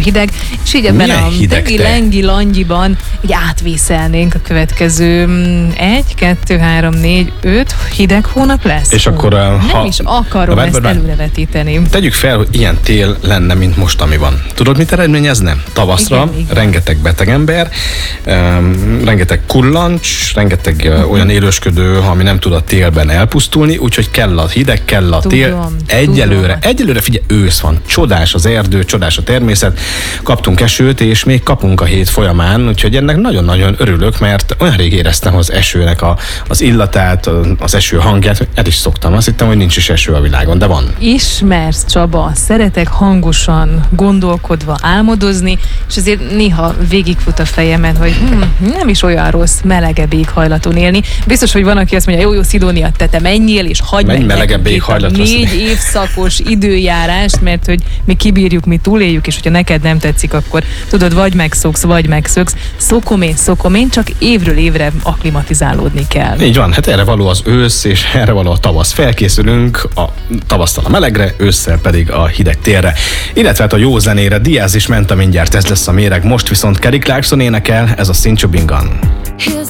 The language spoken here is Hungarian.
hideg, és így ebben Milyen a hideg te? lengi-langyiban így átvészelnénk a következő 1, 2, 3, 4, 5 hideg hónap lesz. És akkor, nem is akarom ezt előrevetíteni. Tegyük fel, hogy ilyen tél lenne, mint most, ami van. Tudod, mit eredményezne? Tavaszra Igen. rengeteg beteg ember, rengeteg kullancs, rengeteg olyan élősködő, ami nem tud a télben elpusztulni, úgyhogy kell a hideg, kell a tél. Egyelőre figyelj, ősz van, csodás az erdő, csodás a természet, kaptunk esőt, és még kapunk a hét folyamán, úgyhogy ennek nagyon-nagyon örülök, mert olyan rég éreztem az esőnek az illatát, az eső hangját, el is szoktam. Azt hittem, hogy nincs is eső a világon, de van. Ismersz, Csaba, szeretek hangosan, gondolkodva álmodozni, és azért néha végigfut a fejemen, hogy nem is olyan rossz, melegebb éghajlaton élni. Biztos, hogy van, aki azt mondja, jó, Szidónia, te menjél, és hagyd meg melegebb éghajlatot. 4 évszakos időjárást, mert hogy mi kibírjuk, mi túléljük, és hogyha neked nem tetszik, akkor tudod, vagy megszoksz, vagy megszöksz. Szokom én, csak évről évre akklimatizálódni kell. Így van, hát erre való az ősz, és erre való a tavasz. Felkészülünk a tavasztal a melegre, ősszel pedig a hideg térre. Illetve hát a jó zenére, Diaz is ment, mindjárt ez lesz a méreg. Most viszont Kelly Clarkson énekel, ez a Sincho Bingan.